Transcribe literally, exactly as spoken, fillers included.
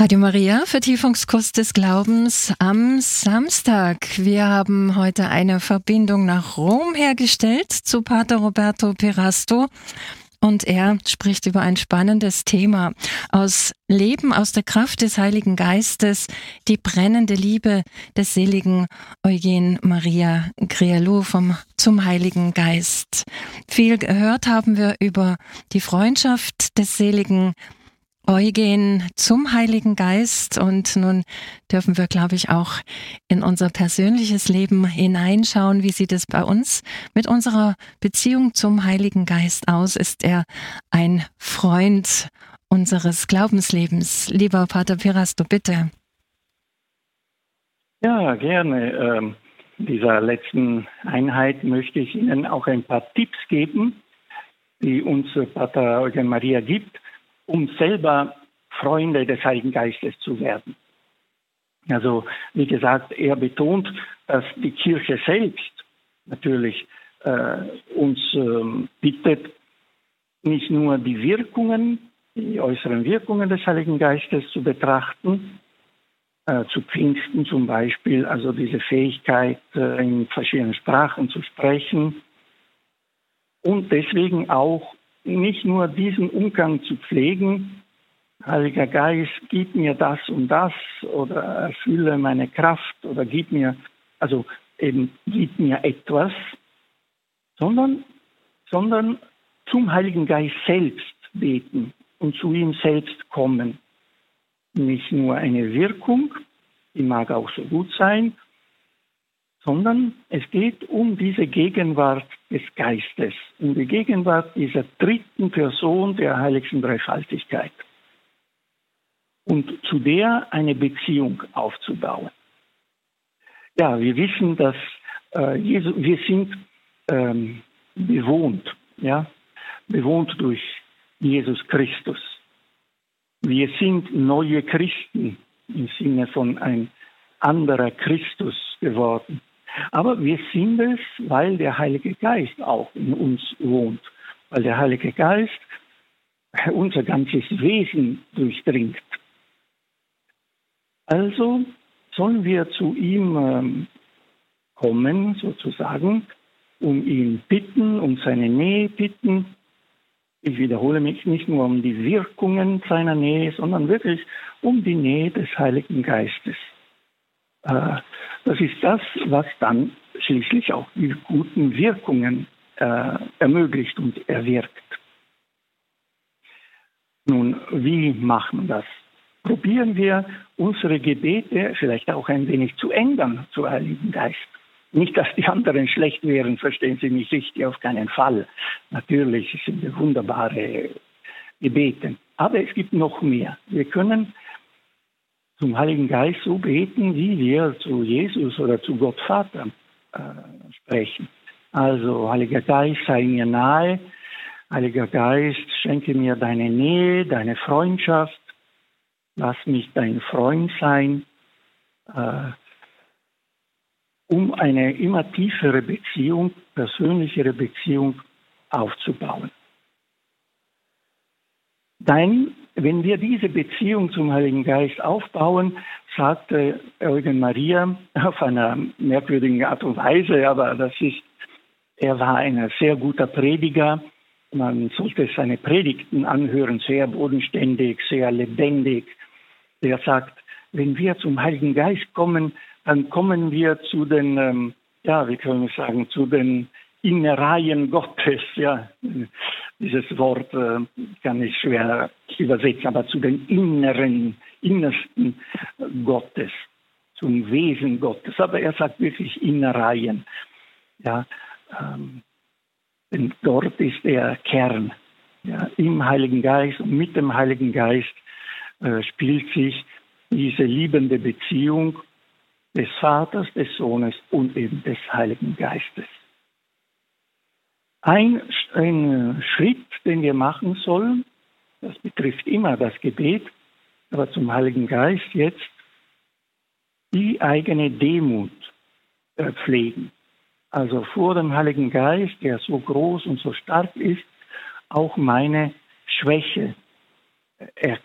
Radio Maria, Vertiefungskurs des Glaubens am Samstag. Wir haben heute eine Verbindung nach Rom hergestellt zu Pater Roberto Pirasto und er spricht über ein spannendes Thema aus Leben aus der Kraft des Heiligen Geistes, die brennende Liebe des seligen Eugen Maria Grialou vom zum Heiligen Geist. Viel gehört haben wir über die Freundschaft des seligen Eugen zum Heiligen Geist und nun dürfen wir, glaube ich, auch in unser persönliches Leben hineinschauen. Wie sieht es bei uns mit unserer Beziehung zum Heiligen Geist aus? Ist er ein Freund unseres Glaubenslebens? Lieber Pater Pirasto, bitte. Ja, gerne. Ähm, dieser letzten Einheit möchte ich Ihnen auch ein paar Tipps geben, die uns Pater Eugen Maria gibt, um selber Freunde des Heiligen Geistes zu werden. Also, wie gesagt, er betont, dass die Kirche selbst natürlich äh, uns äh, bittet, nicht nur die Wirkungen, die äußeren Wirkungen des Heiligen Geistes zu betrachten, äh, zu Pfingsten zum Beispiel, also diese Fähigkeit, äh, in verschiedenen Sprachen zu sprechen und deswegen auch nicht nur diesen Umgang zu pflegen, Heiliger Geist, gib mir das und das oder erfülle meine Kraft oder gib mir, also eben gib mir etwas, sondern, sondern zum Heiligen Geist selbst beten und zu ihm selbst kommen. Nicht nur eine Wirkung, die mag auch so gut sein, sondern es geht um diese Gegenwart des Geistes, um die Gegenwart dieser dritten Person der heiligsten Dreifaltigkeit und zu der eine Beziehung aufzubauen. Ja, wir wissen, dass äh, Jesus, wir sind ähm, bewohnt, ja, bewohnt durch Jesus Christus. Wir sind neue Christen im Sinne von ein anderer Christus geworden. Aber wir sind es, weil der Heilige Geist auch in uns wohnt, weil der Heilige Geist unser ganzes Wesen durchdringt. Also sollen wir zu ihm ähm, kommen, sozusagen, um ihn bitten, um seine Nähe bitten. Ich wiederhole mich, nicht nur um die Wirkungen seiner Nähe, sondern wirklich um die Nähe des Heiligen Geistes. Das ist das, was dann schließlich auch die guten Wirkungen äh, ermöglicht und erwirkt. Nun, wie machen wir das? Probieren wir unsere Gebete vielleicht auch ein wenig zu ändern zu Heiligen Geist. Nicht, dass die anderen schlecht wären, verstehen Sie mich richtig, auf keinen Fall. Natürlich sind wir wunderbare Gebete. Aber es gibt noch mehr. Wir können zum Heiligen Geist so beten, wie wir zu Jesus oder zu Gott Vater äh, sprechen. Also, Heiliger Geist, sei mir nahe. Heiliger Geist, schenke mir deine Nähe, deine Freundschaft. Lass mich dein Freund sein, äh, um eine immer tiefere Beziehung, persönlichere Beziehung aufzubauen. Dann, wenn wir diese Beziehung zum Heiligen Geist aufbauen, sagte Eugen Maria auf einer merkwürdigen Art und Weise, aber das ist, er war ein sehr guter Prediger. Man sollte seine Predigten anhören, sehr bodenständig, sehr lebendig. Er sagt, wenn wir zum Heiligen Geist kommen, dann kommen wir zu den, ähm, ja, wie können wir sagen, zu den Innereien Gottes, ja, dieses Wort äh, kann ich schwer übersetzen, aber zu den inneren, innersten Gottes, zum Wesen Gottes. Aber er sagt wirklich Innereien, ja, ähm, denn dort ist der Kern, ja, im Heiligen Geist und mit dem Heiligen Geist äh, spielt sich diese liebende Beziehung des Vaters, des Sohnes und eben des Heiligen Geistes. Ein, ein Schritt, den wir machen sollen, das betrifft immer das Gebet, aber zum Heiligen Geist jetzt, die eigene Demut äh, pflegen. Also vor dem Heiligen Geist, der so groß und so stark ist, auch meine Schwäche erkennen.